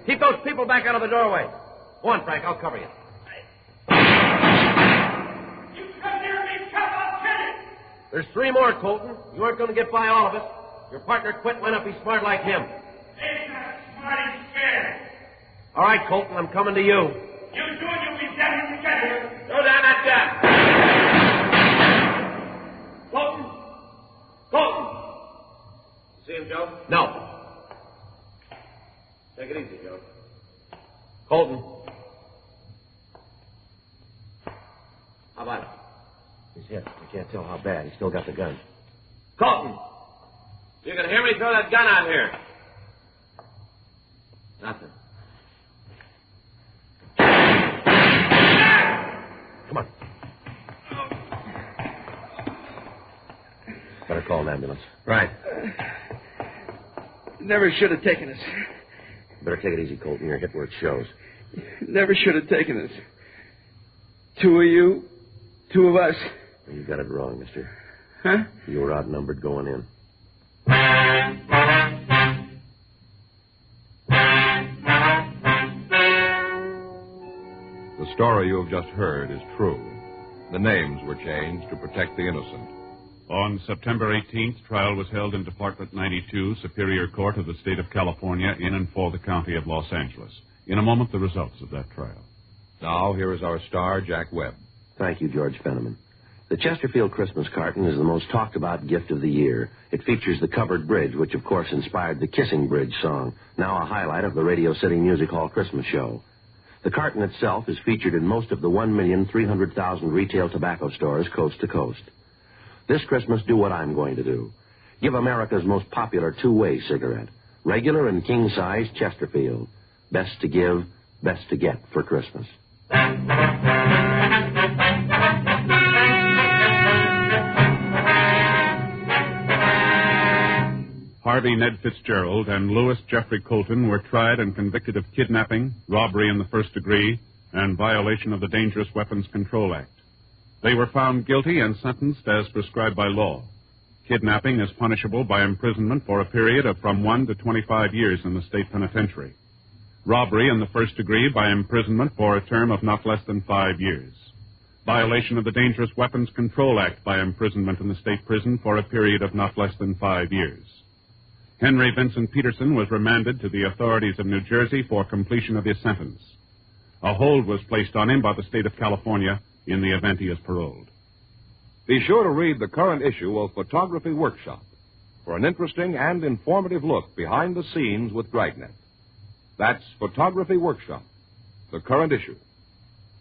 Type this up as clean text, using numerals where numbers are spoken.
Keep those people back out of the doorway. Go on, Frank. I'll cover you. You come near me, Chuck, I'll kill you. There's 3 more, Colton. You aren't going to get by all of us. Your partner quit. Why not be smart like him? He's not smart, he's scared. All right, Colton, I'm coming to you. You do it, you'll be dead when we get here. Throw down that gun. Colton! Colton! See him, Joe? No. Take it easy, Joe. Colton. How about it? He's hit. I can't tell how bad. He's still got the gun. Colton! You can hear me? Throw that gun out here. Nothing. Come on. Better call an ambulance. Right. Never should have taken us. Better take it easy, Colton. You're hit where it shows. Never should have taken us. 2 of you, 2 of us. You got it wrong, mister. Huh? You were outnumbered going in. The story you have just heard is true. The names were changed to protect the innocent. On September 18th, trial was held in Department 92, Superior Court of the State of California, in and for the County of Los Angeles. In a moment, the results of that trial. Now, here is our star, Jack Webb. Thank you, George Fenneman. The Chesterfield Christmas carton is the most talked-about gift of the year. It features the covered bridge, which, of course, inspired the Kissing Bridge song, now a highlight of the Radio City Music Hall Christmas show. The carton itself is featured in most of the 1,300,000 retail tobacco stores coast to coast. This Christmas, do what I'm going to do. Give America's most popular two-way cigarette. Regular and king-size Chesterfield. Best to give, best to get for Christmas. Harvey Ned Fitzgerald and Louis Jeffrey Colton were tried and convicted of kidnapping, robbery in the first degree, and violation of the Dangerous Weapons Control Act. They were found guilty and sentenced as prescribed by law. Kidnapping is punishable by imprisonment for a period of from 1 to 25 years in the state penitentiary. Robbery in the first degree by imprisonment for a term of not less than 5 years. Violation of the Dangerous Weapons Control Act by imprisonment in the state prison for a period of not less than 5 years. Henry Vincent Peterson was remanded to the authorities of New Jersey for completion of his sentence. A hold was placed on him by the state of California in the event he is paroled. Be sure to read the current issue of Photography Workshop for an interesting and informative look behind the scenes with Dragnet. That's Photography Workshop, the current issue.